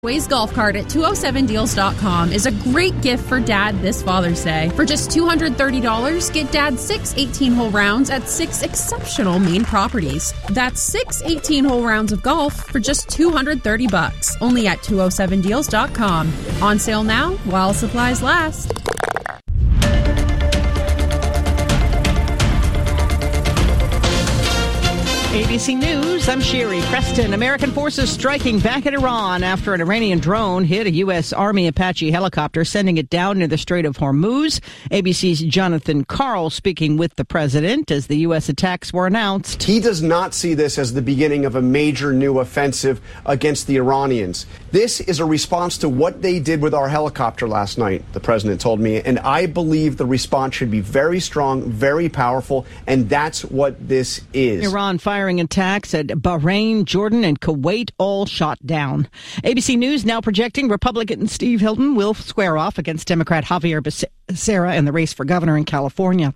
Waze Golf Cart at 207deals.com is a great gift for Dad this Father's Day. For just $230, get Dad 6 18-hole rounds at 6 exceptional Maine properties. That's 6 18-hole rounds of golf for just $230, only at 207deals.com. On sale now while supplies last. ABC News, I'm Sherry Preston. American forces striking back at Iran after an Iranian drone hit a U.S. Army Apache helicopter, sending it down near the Strait of Hormuz. ABC's Jonathan Karl speaking with the president as the U.S. attacks were announced. He does not see this as the beginning of a major new offensive against the Iranians. This is a response to what they did with our helicopter last night, the president told me, and I believe the response should be very strong, very powerful, and that's what this is. Iran firing attacks at Bahrain, Jordan, and Kuwait all shot down. ABC News now projecting Republican Steve Hilton will square off against Democrat Javier Becerra in the race for governor in California.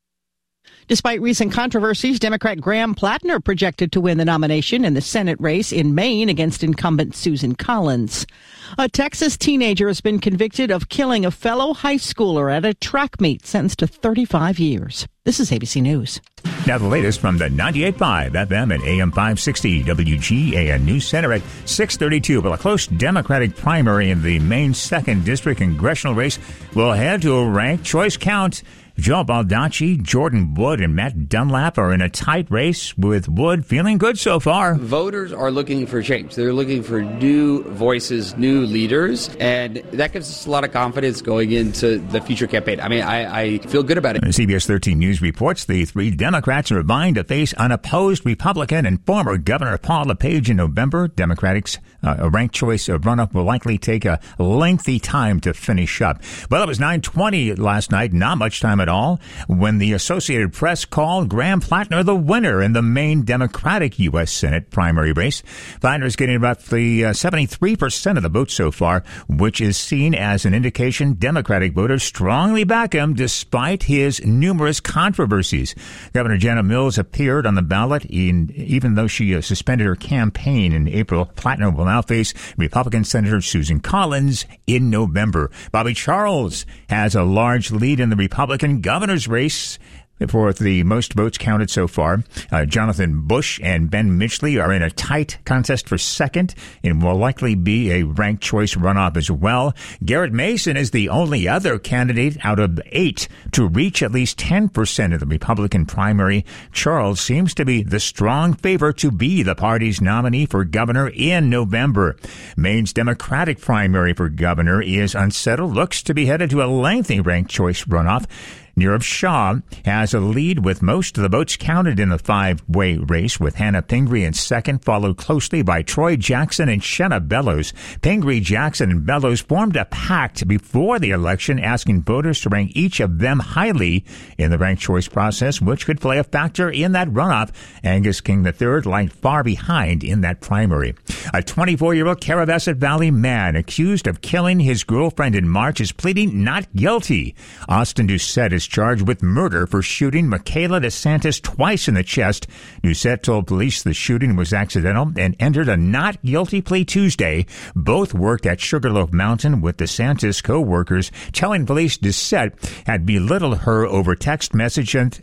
Despite recent controversies, Democrat Graham Plattner projected to win the nomination in the Senate race in Maine against incumbent Susan Collins. A Texas teenager has been convicted of killing a fellow high schooler at a track meet, sentenced to 35 years. This is ABC News. Now the latest from the 98.5 FM and AM 560 WGAN News Center at 6:32. Well, a close Democratic primary in the Maine 2nd District congressional race will head to a ranked choice count. Joe Baldacci, Jordan Wood, and Matt Dunlap are in a tight race, with Wood feeling good so far. Voters are looking for change. They're looking for new voices, new leaders, and that gives us a lot of confidence going into the future campaign. I mean, I feel good about it. CBS 13 News reports the three Democrats are vying to face unopposed Republican and former Governor Paul LePage in November. Democrats' ranked choice runoff will likely take a lengthy time to finish up. Well, it was 9:20 last night, not much time at all, when the Associated Press called Graham Plattner the winner in the Maine Democratic U.S. Senate primary race. Plattner is getting roughly 73% of the vote so far, which is seen as an indication Democratic voters strongly back him despite his numerous controversies. Governor Jana Mills appeared on the ballot even though she suspended her campaign in April. Plattner will now face Republican Senator Susan Collins in November. Bobby Charles has a large lead in the Republican governor's race for the most votes counted so far. Jonathan Bush and Ben Mitchley are in a tight contest for second and will likely be a ranked choice runoff as well. Garrett Mason is the only other candidate out of 8 to reach at least 10% of the Republican primary. Charles seems to be the strong favorite to be the party's nominee for governor in November. Maine's Democratic primary for governor is unsettled, looks to be headed to a lengthy ranked choice runoff. Nirav Shah has a lead with most of the votes counted in the 5-way race, with Hannah Pingree in second, followed closely by Troy Jackson and Shenna Bellows. Pingree, Jackson, and Bellows formed a pact before the election, asking voters to rank each of them highly in the ranked choice process, which could play a factor in that runoff. Angus King III lagged far behind in that primary. A 24-year-old Caravasset Valley man accused of killing his girlfriend in March is pleading not guilty. Austin Doucette is charged with murder for shooting Michaela DeSantis twice in the chest. Doucette told police the shooting was accidental and entered a not guilty plea Tuesday. Both worked at Sugarloaf Mountain with DeSantis co-workers, telling police Doucette had belittled her over text messages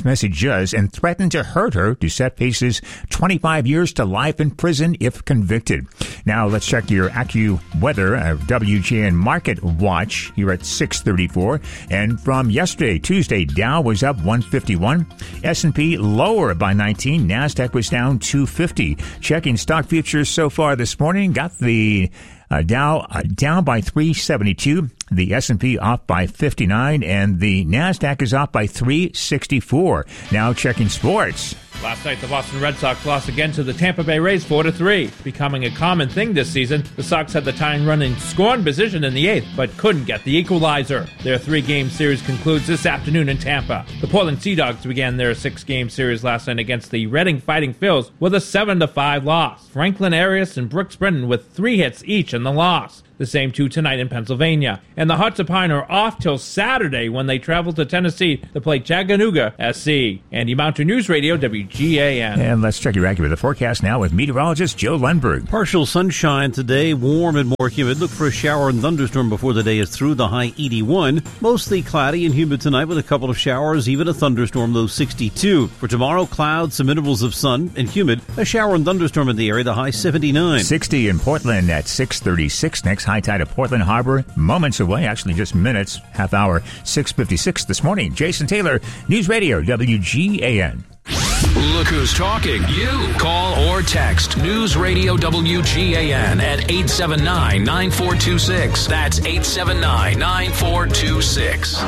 and threatened to hurt her. Doucette faces 25 years to life in prison if convicted. Now let's check your AccuWeather, WGN Market Watch here at 6:34. And from yesterday, Tuesday, Dow was up 151, S&P lower by 19, NASDAQ was down 250. Checking stock futures so far this morning, got the Dow down by 372, the S&P off by 59, and the NASDAQ is off by 364. Now checking sports. Last night, the Boston Red Sox lost again to the Tampa Bay Rays 4-3. Becoming a common thing this season, the Sox had the tying-running scoring position in the 8th, but couldn't get the equalizer. Their 3-game series concludes this afternoon in Tampa. The Portland Sea Dogs began their 6-game series last night against the Reading Fighting Phils with a 7-5 loss. Franklin Arias and Brooks Brennan with 3 hits each in the loss. The same 2 tonight in Pennsylvania. And the Hearts of Pine are off till Saturday when they travel to Tennessee to play Chattanooga SC. Andy Mountain News Radio, WGAN. And let's check your accurate forecast now with meteorologist Joe Lundberg. Partial sunshine today, warm and more humid. Look for a shower and thunderstorm before the day is through, the high 81. Mostly cloudy and humid tonight with a couple of showers, even a thunderstorm, low 62. For tomorrow, clouds, some intervals of sun and humid. A shower and thunderstorm in the area, the high 79. 60 in Portland at 6:36. Next high tide at Portland Harbor, moments away, actually just minutes, half hour, 6:56 this morning. Jason Taylor, News Radio, WGAN. Look who's talking. You. Call or text News Radio WGAN at 879-9426. That's 879-9426.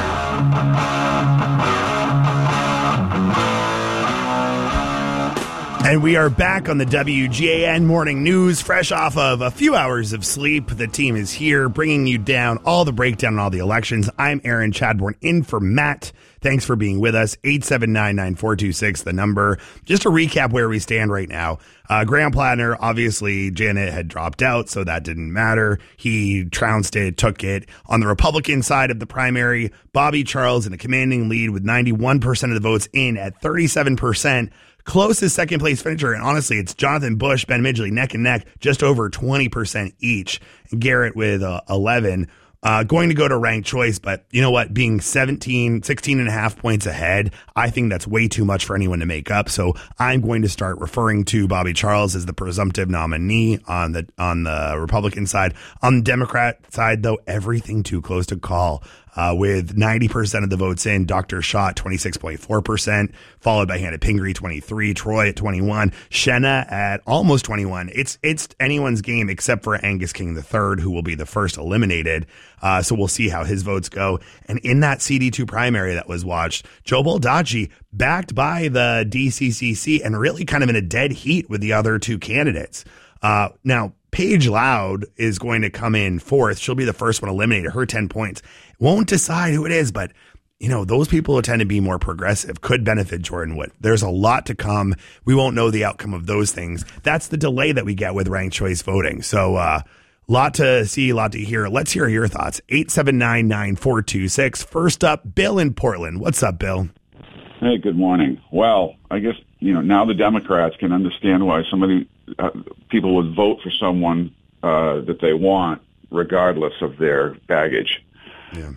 And we are back on the WGAN Morning News, fresh off of a few hours of sleep. The team is here, bringing you down all the breakdown on all the elections. I'm Aaron Chadbourne, in for Matt. Thanks for being with us. 879-9426, the number. Just to recap where we stand right now. Graham Plattner, obviously, Janet had dropped out, so that didn't matter. He trounced it, took it. On the Republican side of the primary, Bobby Charles in a commanding lead with 91% of the votes in at 37%. Closest second place finisher, and honestly, it's Jonathan Bush, Ben Midgley, neck and neck, just over 20% each. And Garrett with 11. Going to go to ranked choice, but you know what? Being 16 and a half points ahead, I think that's way too much for anyone to make up. So I'm going to start referring to Bobby Charles as the presumptive nominee on the Republican side. On the Democrat side, though, everything too close to call. With 90% of the votes in, Dr. Schott, 26.4%, followed by Hannah Pingree, 23%, Troy at 21%, Shenna at almost 21%. It's anyone's game except for Angus King III, who will be the first eliminated. So we'll see how his votes go. And in that CD2 primary that was watched, Joe Baldacci, backed by the DCCC and really kind of in a dead heat with the other two candidates. Now, Paige Loud is going to come in fourth. She'll be the first one eliminated. Her 10 points. Won't decide who it is, but those people who tend to be more progressive could benefit Jordan Wood. There's a lot to come. We won't know the outcome of those things. That's the delay that we get with ranked choice voting. So, lot to see, lot to hear. Let's hear your thoughts. 879-9426. First up, Bill in Portland. What's up, Bill? Hey, good morning. Well, I guess, now the Democrats can understand why people would vote for someone that they want, regardless of their baggage. Yeah.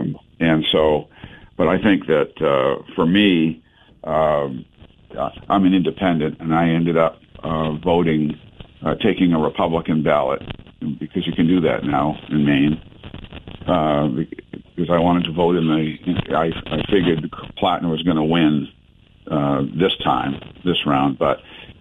But I think that for me, I'm an independent, and I ended up voting, taking a Republican ballot, because you can do that now in Maine. Because I wanted to vote I figured Plattner was going to win this round, but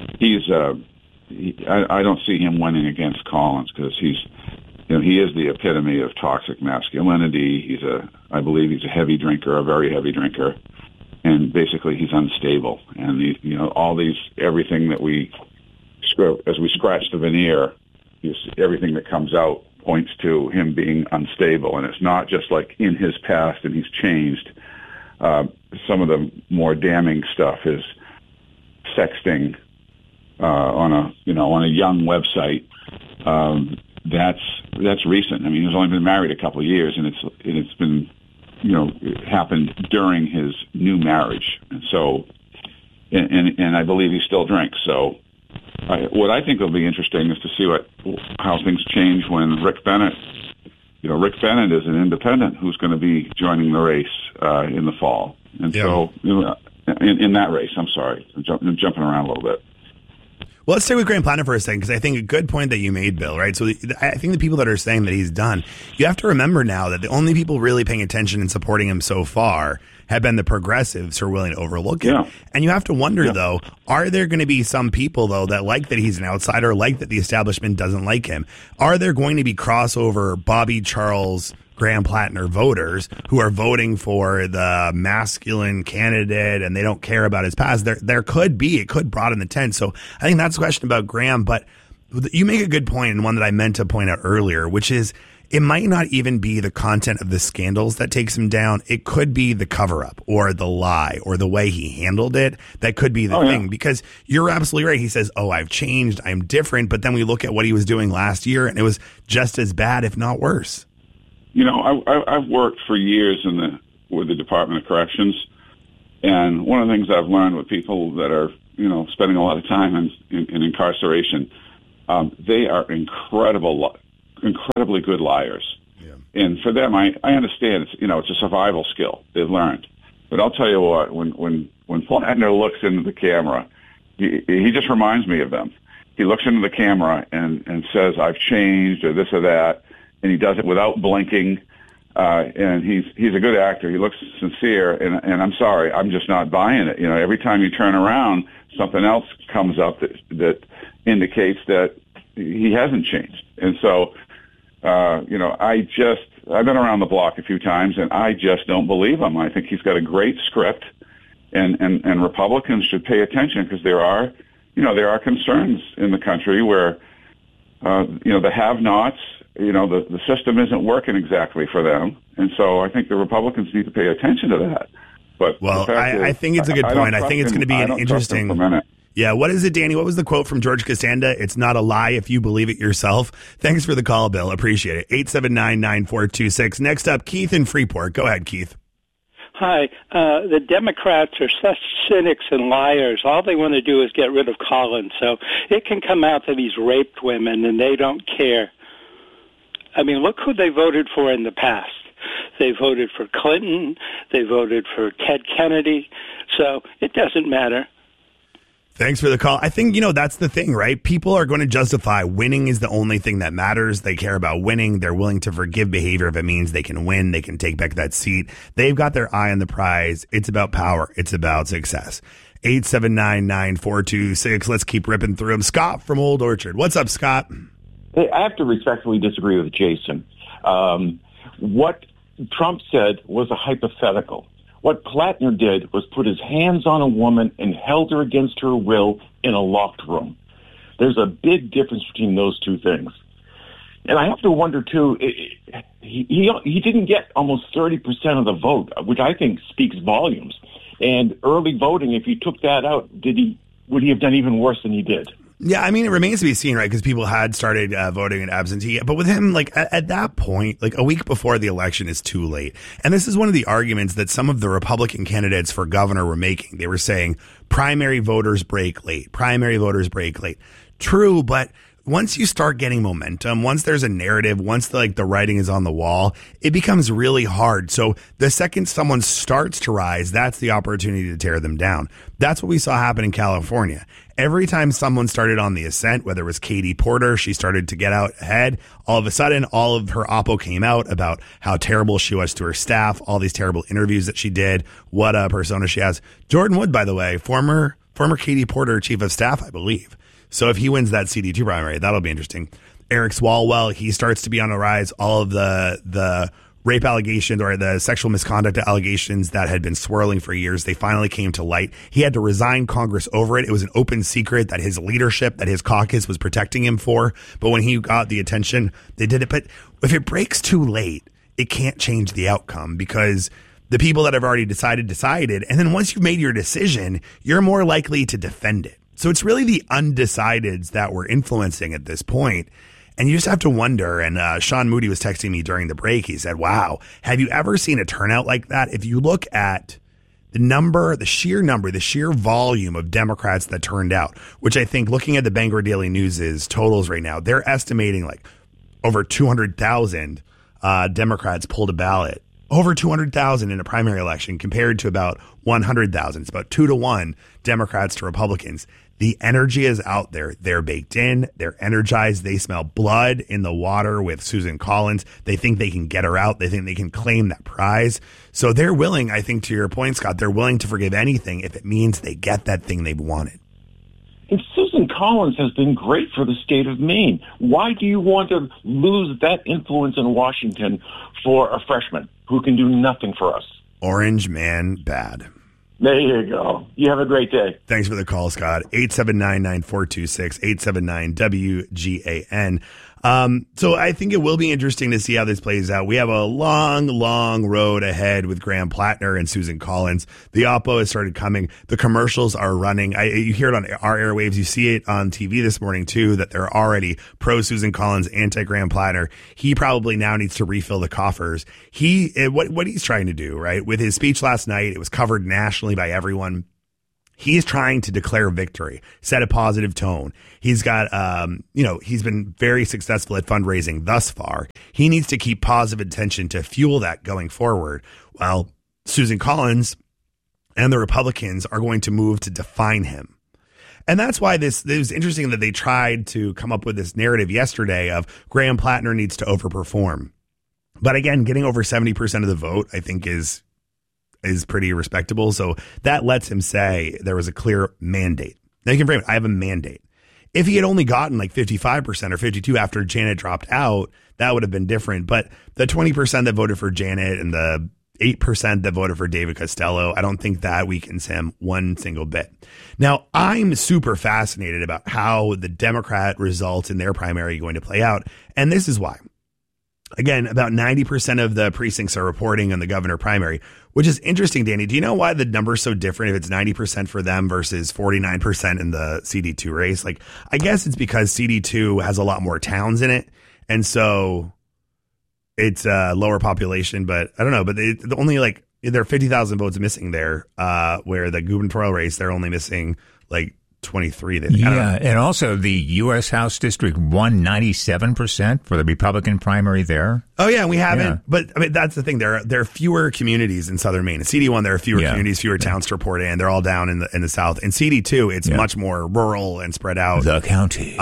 I don't see him winning against Collins, because he is the epitome of toxic masculinity. I believe he's a heavy drinker, a very heavy drinker, and basically he's unstable. And everything that as we scratch the veneer, everything that comes out points to him being unstable. And it's not just like in his past and he's changed. Some of the more damning stuff is sexting on a young website. That's recent. I mean, he's only been married a couple of years, and it's been, it happened during his new marriage. And so, and I believe he still drinks. So what I think will be interesting is to see how things change when Rick Bennett is an independent who's going to be joining the race in the fall. And so in that race, I'm sorry, I'm jumping around a little bit. Well, let's stay with Graham Plattner for a second, because I think a good point that you made, Bill, right? So I think the people that are saying that he's done, you have to remember now that the only people really paying attention and supporting him so far have been the progressives who are willing to overlook it. Yeah. And you have to wonder, though, are there going to be some people, though, that like that he's an outsider, like that the establishment doesn't like him? Are there going to be crossover Bobby Charles, Graham Plattner voters who are voting for the masculine candidate and they don't care about his past? There could be. It could broaden the tent. So I think that's a question about Graham. But you make a good point, and one that I meant to point out earlier, which is it might not even be the content of the scandals that takes him down. It could be the cover-up or the lie or the way he handled it. That could be the thing, because you're absolutely right. He says, I've changed, I'm different. But then we look at what he was doing last year, and it was just as bad, if not worse. I've worked for years with the Department of Corrections, and one of the things I've learned with people that are, spending a lot of time in incarceration, they are incredibly good liars. Yeah. And for them, I understand it's a survival skill they've learned. But I'll tell you what, when Plattner looks into the camera, he just reminds me of them. He looks into the camera and says, I've changed, or this or that, and he does it without blinking. And he's a good actor. He looks sincere, and I'm sorry, I'm just not buying it. Every time you turn around, something else comes up that indicates that he hasn't changed. And so, I've been around the block a few times, and I just don't believe him. I think he's got a great script, and Republicans should pay attention, because there are concerns in the country where, the have-nots, the system isn't working exactly for them. And so I think the Republicans need to pay attention to that. But I think it's a good point. I think it's going to be an interesting. Yeah, what is it, Danny? What was the quote from George Costanza? It's not a lie if you believe it yourself. Thanks for the call, Bill. Appreciate it. 879-9426. Next up, Keith in Freeport. Go ahead, Keith. Hi. The Democrats are such cynics and liars. All they want to do is get rid of Collins. So it can come out that he's raped women, and they don't care. I mean, look who they voted for in the past. They voted for Clinton. They voted for Ted Kennedy. So it doesn't matter. Thanks for the call. I think, that's the thing, right? People are going to justify winning is the only thing that matters. They care about winning. They're willing to forgive behavior if it means they can win. They can take back that seat. They've got their eye on the prize. It's about power. It's about success. 879-9426. Let's keep ripping through them. Scott from Old Orchard. What's up, Scott? Hey, I have to respectfully disagree with Jason. What Trump said was a hypothetical. What Plattner did was put his hands on a woman and held her against her will in a locked room. There's a big difference between those two things. And I have to wonder, too, he didn't get almost 30% of the vote, which I think speaks volumes. And early voting, if you took that out, would he have done even worse than he did? Yeah, I mean, it remains to be seen, right? Because people had started voting in absentee. But with him, at that point, a week before the election is too late. And this is one of the arguments that some of the Republican candidates for governor were making. They were saying primary voters break late. Primary voters break late. True, but once you start getting momentum, once there's a narrative, once the writing is on the wall, it becomes really hard. So the second someone starts to rise, that's the opportunity to tear them down. That's what we saw happen in California. Every time someone started on the ascent, whether it was Katie Porter, she started to get out ahead. All of a sudden, all of her oppo came out about how terrible she was to her staff, all these terrible interviews that she did, what a persona she has. Jordan Wood, by the way, former Katie Porter chief of staff, I believe. So if he wins that CD2 primary, that'll be interesting. Eric Swalwell, he starts to be on a rise. All of the rape allegations or the sexual misconduct allegations that had been swirling for years, they finally came to light. He had to resign Congress over it. It was an open secret that his leadership, that his caucus was protecting him for. But when he got the attention, they did it. But if it breaks too late, it can't change the outcome, because the people that have already decided. And then once you've made your decision, you're more likely to defend it. So it's really the undecideds that we're influencing at this point. And you just have to wonder. And Sean Moody was texting me during the break. He said, wow, have you ever seen a turnout like that? If you look at the sheer volume of Democrats that turned out, which I think, looking at the Bangor Daily News' totals right now, they're estimating over 200,000 Democrats pulled a ballot. Over 200,000 in a primary election compared to about 100,000. It's about 2-to-1 Democrats to Republicans. The energy is out there. They're baked in. They're energized. They smell blood in the water with Susan Collins. They think they can get her out. They think they can claim that prize. So they're willing, I think, to your point, Scott, they're willing to forgive anything if it means they get that thing they've wanted. And Susan Collins has been great for the state of Maine. Why do you want to lose that influence in Washington for a freshman who can do nothing for us? Orange man bad. There you go. You have a great day. Thanks for the call, Scott. 879-9426, 879-WGAN. So I think it will be interesting to see how this plays out. We have a long, long road ahead with Graham Plattner and Susan Collins. The oppo has started coming. The commercials are running. You hear it on our airwaves. You see it on TV this morning too, that they're already pro Susan Collins, anti Graham Plattner. He probably now needs to refill the coffers. What he's trying to do, right? With his speech last night, it was covered nationally by everyone. He's trying to declare victory, set a positive tone. He's got, he's been very successful at fundraising thus far. He needs to keep positive attention to fuel that going forward. Well, Susan Collins and the Republicans are going to move to define him. And that's why it was interesting that they tried to come up with this narrative yesterday of Graham Plattner needs to overperform. But again, getting over 70% of the vote, I think is pretty respectable. So that lets him say there was a clear mandate. Now you can frame it, I have a mandate. If he had only gotten like 55% or 52% after Janet dropped out, that would have been different. But the 20% that voted for Janet and the 8% that voted for David Costello, I don't think that weakens him one single bit. Now, I'm super fascinated about how the Democrat results in their primary are going to play out. And this is why. Again, about 90% of the precincts are reporting on the governor primary, which is interesting, Danny. Do you know why the number's so different if it's 90% for them versus 49% in the CD2 race? Like, I guess it's because CD2 has a lot more towns in it. And so it's a lower population, but I don't know. But there are 50,000 votes missing there, where the gubernatorial race, they're only missing like 23. Yeah, and also the U.S. House District won 97% for the Republican primary there. Oh, yeah, we haven't. Yeah. But I mean, that's the thing. There are fewer communities in southern Maine. In CD1, there are fewer communities, fewer towns to report in. They're all down in the south. In CD2, it's much more rural and spread out. The county.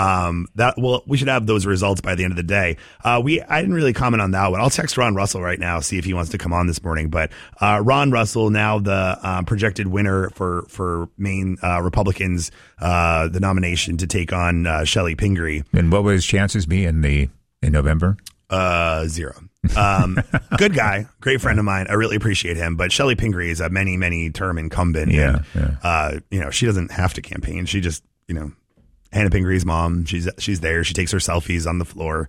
We should have those results by the end of the day. I didn't really comment on that one. I'll text Ron Russell right now, see if he wants to come on this morning. But Ron Russell, now the projected winner for Maine Republicans, the nomination to take on Shelley Pingree. And what would his chances be in November? 0. Good guy, great friend of mine. I really appreciate him. But Shelley Pingree is a many term incumbent. Yeah. She doesn't have to campaign. She just, Hannah Pingree's mom. She's there. She takes her selfies on the floor.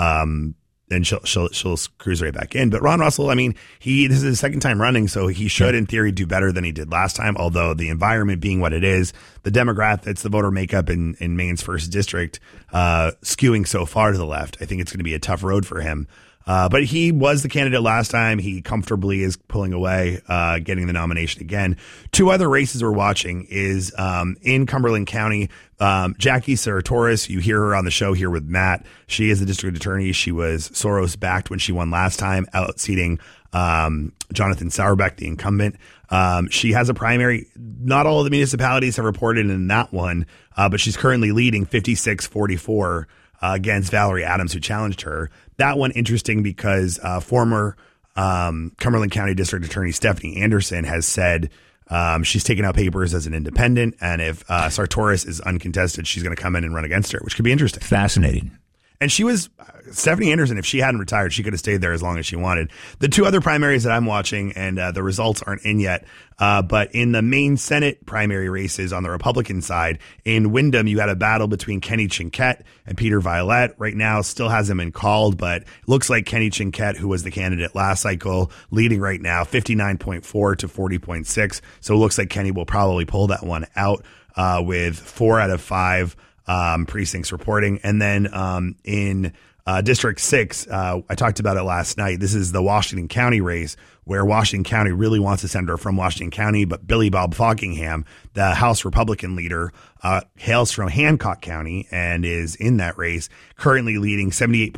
And she'll cruise right back in. But Ron Russell, I mean, this is his second time running, so he should, in theory, do better than he did last time. Although the environment being what it is, the demographics, the voter makeup in Maine's first district, skewing so far to the left, I think it's going to be a tough road for him. But he was the candidate last time. He comfortably is pulling away, getting the nomination again. Two other races we're watching is in Cumberland County. Jackie Saratoris, you hear her on the show here with Matt. She is the district attorney. She was Soros backed when she won last time, outseating Jonathan Sauerbeck, the incumbent. She has a primary. Not all of the municipalities have reported in that one, but she's currently leading 56-44 against Valerie Adams, who challenged her. That one interesting because former Cumberland County District Attorney Stephanie Anderson has said she's taken out papers as an independent, and if Sartoris is uncontested, she's going to come in and run against her, which could be interesting. Fascinating. And Stephanie Anderson, if she hadn't retired, she could have stayed there as long as she wanted. The two other primaries that I'm watching, and the results aren't in yet, but in the Maine Senate primary races on the Republican side, in Windham, you had a battle between Kenny Chinquette and Peter Violette. Right now, still hasn't been called, but it looks like Kenny Chinquette, who was the candidate last cycle, leading right now, 59.4 to 40.6. So it looks like Kenny will probably pull that one out with 4 out of 5 precincts reporting. And then in District 6, I talked about it last night. This is the Washington County race, where Washington County really wants a senator from Washington County, but Billy Bob Fockingham, the House Republican leader, hails from Hancock County and is in that race, currently leading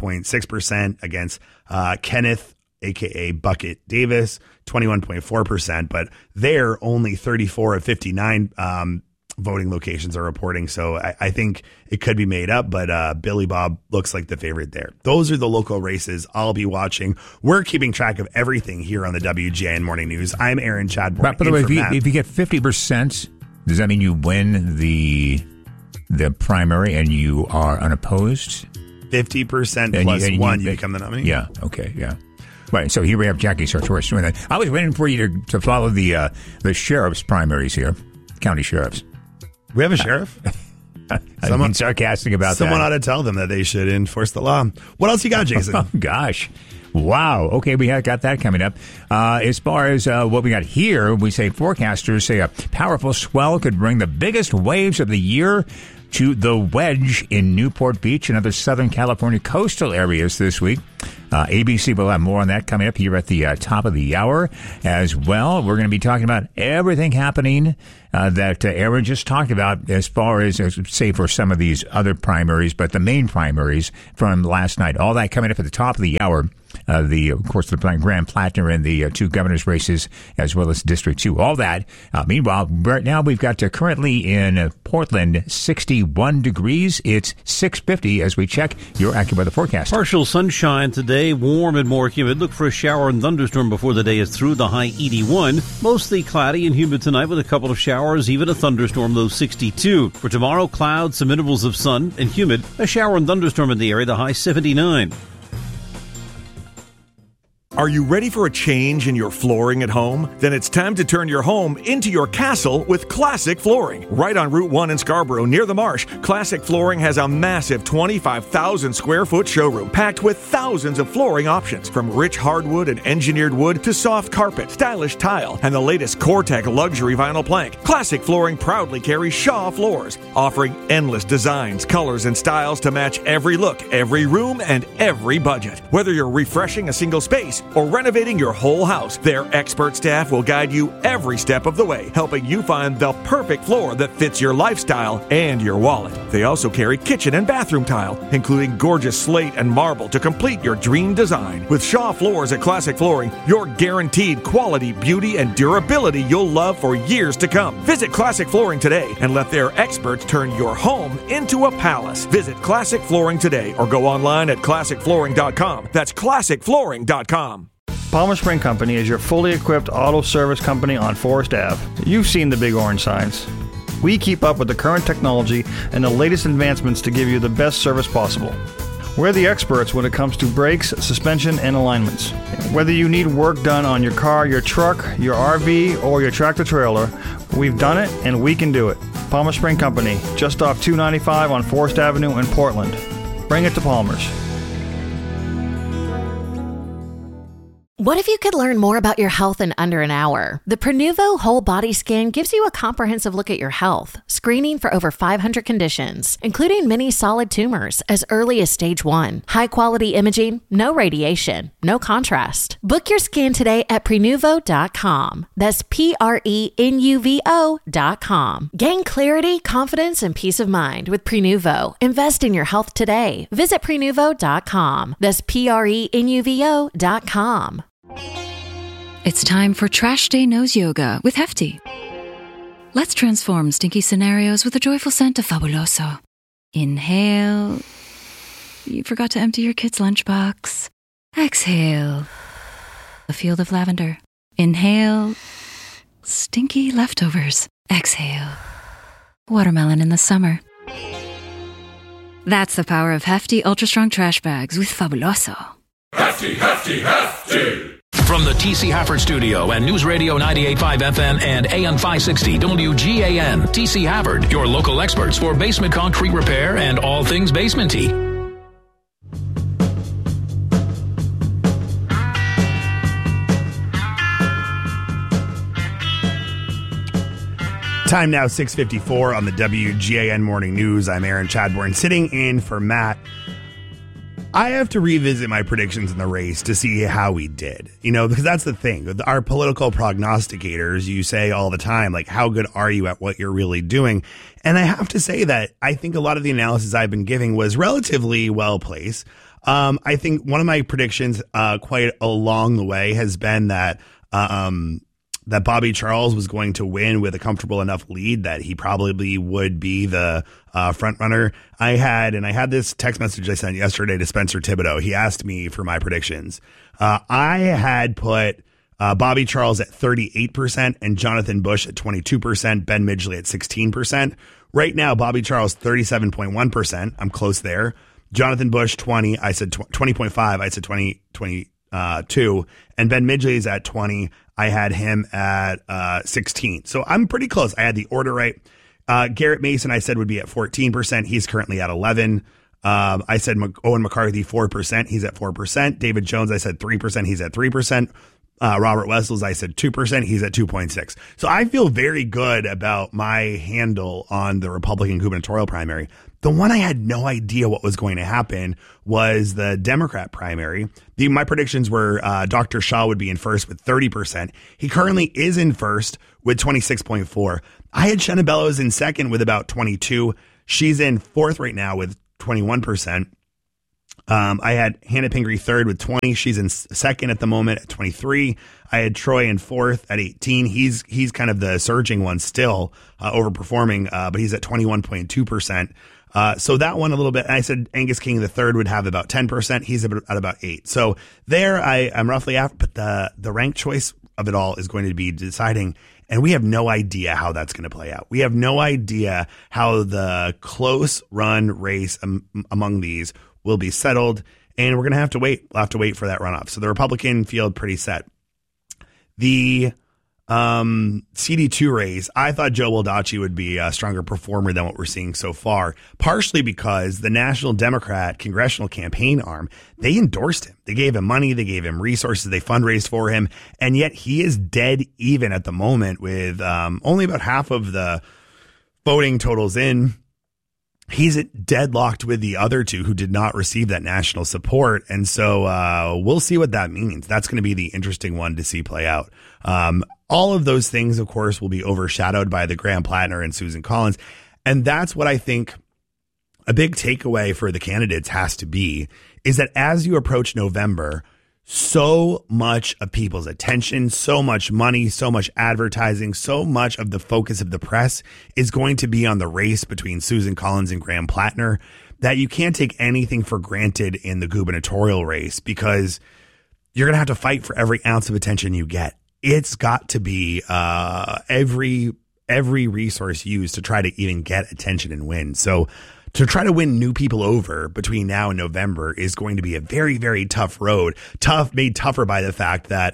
78.6% against Kenneth, a.k.a. Bucket Davis, 21.4%. But they're only 34 of 59 voting locations are reporting. So I think it could be made up, but Billy Bob looks like the favorite there. Those are the local races I'll be watching. We're keeping track of everything here on the WGN Morning News. I'm Aaron Chadbourne. By the way, if you get 50%, does that mean you win the primary and you are unopposed? 50% plus one, you become the nominee? Yeah, okay, yeah. Right, so here we have Jackie Sartoris doing that. I was waiting for you to follow the sheriff's primaries here, county sheriffs. We have a sheriff? I'm being sarcastic about someone that. ought to tell them that they should enforce the law. What else you got, Jason? Oh, gosh. Wow. Okay, we got that coming up. As far as what we got here, we say forecasters say a powerful swell could bring the biggest waves of the year to the Wedge in Newport Beach and other Southern California coastal areas this week. ABC will have more on that coming up here at the top of the hour as well. We're going to be talking about everything happening that Aaron just talked about as far as, say, for some of these other primaries, but the main primaries from last night. All that coming up at the top of the hour. Of course, the Grand Platinum and the two governor's races, as well as District 2. All that. Meanwhile, right now we've got currently in Portland 61 degrees. It's 6:50 as we check your AccuWeather forecast. Partial sunshine today, warm and more humid. Look for a shower and thunderstorm before the day is through. The high 81. Mostly cloudy and humid tonight with a couple of showers, even a thunderstorm, low 62. For tomorrow, clouds, some intervals of sun and humid. A shower and thunderstorm in the area, the high 79. Are you ready for a change in your flooring at home? Then it's time to turn your home into your castle with Classic Flooring. Right on Route 1 in Scarborough, near the marsh, Classic Flooring has a massive 25,000 square foot showroom packed with thousands of flooring options, from rich hardwood and engineered wood to soft carpet, stylish tile, and the latest Core-Tech luxury vinyl plank. Classic Flooring proudly carries Shaw floors, offering endless designs, colors, and styles to match every look, every room, and every budget. Whether you're refreshing a single space or renovating your whole house, their expert staff will guide you every step of the way, helping you find the perfect floor that fits your lifestyle and your wallet. They also carry kitchen and bathroom tile, including gorgeous slate and marble to complete your dream design. With Shaw Floors at Classic Flooring, you're guaranteed quality, beauty, and durability you'll love for years to come. Visit Classic Flooring today and let their experts turn your home into a palace. Visit Classic Flooring today or go online at classicflooring.com. That's classicflooring.com. Palmer Spring Company is your fully equipped auto service company on Forest Ave. You've seen the big orange signs. We keep up with the current technology and the latest advancements to give you the best service possible. We're the experts when it comes to brakes, suspension, and alignments. Whether you need work done on your car, your truck, your RV, or your tractor-trailer, we've done it and we can do it. Palmer Spring Company, just off 295 on Forest Avenue in Portland. Bring it to Palmer's. What if you could learn more about your health in under an hour? The Prenuvo Whole Body Scan gives you a comprehensive look at your health, screening for over 500 conditions, including many solid tumors as early as stage 1. High-quality imaging, no radiation, no contrast. Book your scan today at Prenuvo.com. That's Prenuvo.com. Gain clarity, confidence, and peace of mind with Prenuvo. Invest in your health today. Visit Prenuvo.com. That's Prenuvo.com. It's time for Trash Day Nose Yoga with Hefty. Let's transform stinky scenarios with the joyful scent of Fabuloso. Inhale. You forgot to empty your kid's lunchbox. Exhale. A field of lavender. Inhale. Stinky leftovers. Exhale. Watermelon in the summer. That's the power of Hefty Ultra Strong Trash Bags with Fabuloso. Hefty, Hefty, Hefty! From the T.C. Hafford Studio and News Radio 98.5 FM and AM 560 WGAN, T.C. Hafford, your local experts for basement concrete repair and all things basement-y. Time now 6:54 on the WGAN Morning News. I'm Aaron Chadbourne, sitting in for Matt. I have to revisit my predictions in the race to see how we did, because that's the thing. Our political prognosticators, you say all the time, like, how good are you at what you're really doing? And I have to say that I think a lot of the analysis I've been giving was relatively well placed. I think one of my predictions quite along the way has been that that Bobby Charles was going to win with a comfortable enough lead that he probably would be the front runner. I had this text message I sent yesterday to Spencer Thibodeau. He asked me for my predictions. I had put Bobby Charles at 38% and Jonathan Bush at 22%, Ben Midgley at 16%. Right now, Bobby Charles 37.1%. I'm close there. Jonathan Bush 20. I said 20.5. I said 22. And Ben Midgley is at 20. I had him at 16. So I'm pretty close. I had the order right. Garrett Mason, I said, would be at 14%. He's currently at 11%. I said Owen McCarthy, 4%. He's at 4%. David Jones, I said 3%. He's at 3%. Robert Wessels, I said 2%. He's at 2.6%. So I feel very good about my handle on the Republican gubernatorial primary. The one I had no idea what was going to happen was the Democrat primary. My predictions were Dr. Shaw would be in first with 30%. He currently is in first with 26.4%. I had Shenna Bellows in second with about 22%. She's in fourth right now with 21%. I had Hannah Pingree third with 20. She's in second at the moment at 23. I had Troy in fourth at 18. He's kind of the surging one still, overperforming, but he's at 21.2%. So that one a little bit. I said Angus King the third would have about 10%. He's at about 8%. So there I'm roughly after, but the ranked choice of it all is going to be deciding. And we have no idea how that's going to play out. We have no idea how the close run race among these will be settled. And we're going to have to wait. We'll have to wait for that runoff. So the Republican field pretty set. The CD2 race, I thought Joe Baldacci would be a stronger performer than what we're seeing so far, partially because the National Democrat Congressional Campaign Arm, they endorsed him. They gave him money. They gave him resources. They fundraised for him. And yet he is dead even at the moment with only about half of the voting totals in. He's deadlocked with the other two who did not receive that national support. And so we'll see what that means. That's going to be the interesting one to see play out. All of those things, of course, will be overshadowed by the Graham Plattner and Susan Collins. And that's what I think a big takeaway for the candidates has to be, is that as you approach November, so much of people's attention, so much money, so much advertising, so much of the focus of the press is going to be on the race between Susan Collins and Graham Plattner, that you can't take anything for granted in the gubernatorial race, because you're going to have to fight for every ounce of attention you get. It's got to be every resource used to try to even get attention and win. So to try to win new people over between now and November is going to be a very, very tough road. Made tougher by the fact that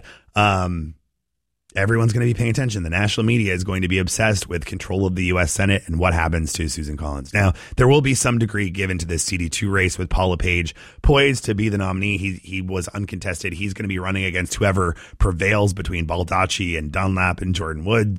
everyone's going to be paying attention. The national media is going to be obsessed with control of the U.S. Senate and what happens to Susan Collins. Now, there will be some degree given to this CD2 race with Paula Page poised to be the nominee. He was uncontested. He's going to be running against whoever prevails between Baldacci and Dunlap and Jordan Wood.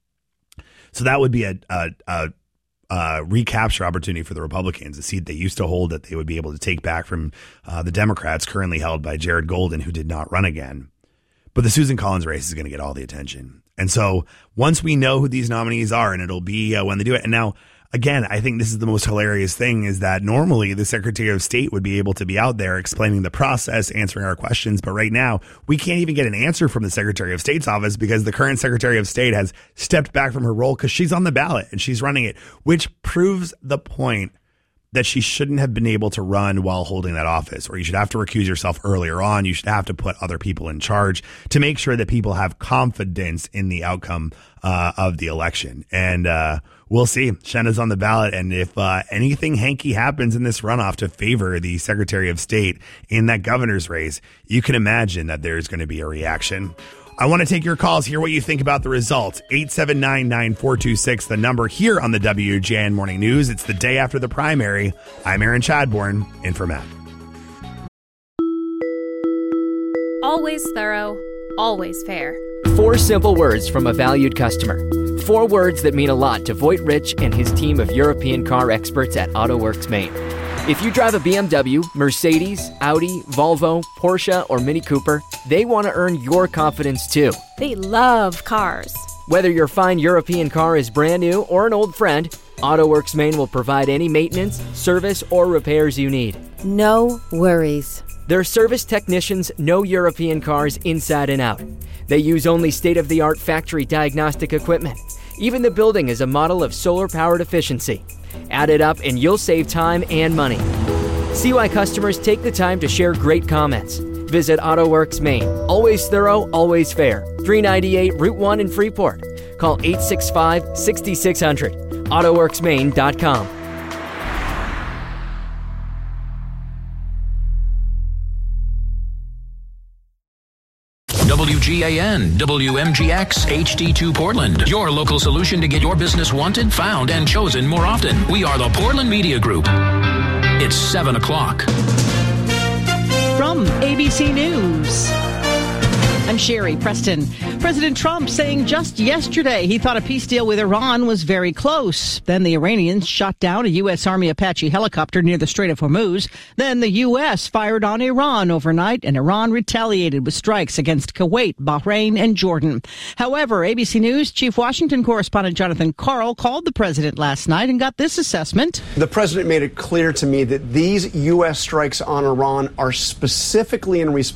So that would be a recapture opportunity for the Republicans, a seat they used to hold that they would be able to take back from the Democrats, currently held by Jared Golden, who did not run again. But the Susan Collins race is going to get all the attention. And so once we know who these nominees are, and it'll be when they do it. And now, again, I think this is the most hilarious thing, is that normally the Secretary of State would be able to be out there explaining the process, answering our questions. But right now, we can't even get an answer from the Secretary of State's office, because the current Secretary of State has stepped back from her role because she's on the ballot and she's running it, which proves the point that she shouldn't have been able to run while holding that office, or you should have to recuse yourself earlier on. You should have to put other people in charge to make sure that people have confidence in the outcome of the election. And we'll see. Shenna's on the ballot. And if anything hanky happens in this runoff to favor the Secretary of State in that governor's race, you can imagine that there's going to be a reaction. I want to take your calls, hear what you think about the results. 879-9426, the number here on the WGN Morning News. It's the day after the primary. I'm Aaron Chadbourne, in for Matt. Always thorough, always fair. 4 simple words from a valued customer. 4 words that mean a lot to Voigt Rich and his team of European car experts at AutoWorks Maine. If you drive a BMW, Mercedes, Audi, Volvo, Porsche, or Mini Cooper, they want to earn your confidence too. They love cars. Whether your fine European car is brand new or an old friend, AutoWorks Maine will provide any maintenance, service, or repairs you need. No worries. Their service technicians know European cars inside and out. They use only state-of-the-art factory diagnostic equipment. Even the building is a model of solar-powered efficiency. Add it up and you'll save time and money. See why customers take the time to share great comments. Visit AutoWorks Maine. Always thorough, always fair. 398 Route 1 in Freeport. Call 865-6600. AutoWorksMaine.com. WGAN, WMGX, HD2 Portland. Your local solution to get your business wanted, found, and chosen more often. We are the Portland Media Group. It's 7 o'clock. From ABC News, I'm Sherry Preston. President Trump saying just yesterday he thought a peace deal with Iran was very close. Then the Iranians shot down a U.S. Army Apache helicopter near the Strait of Hormuz. Then the U.S. fired on Iran overnight, and Iran retaliated with strikes against Kuwait, Bahrain, and Jordan. However, ABC News Chief Washington correspondent Jonathan Karl called the president last night and got this assessment. The president made it clear to me that these U.S. strikes on Iran are specifically in response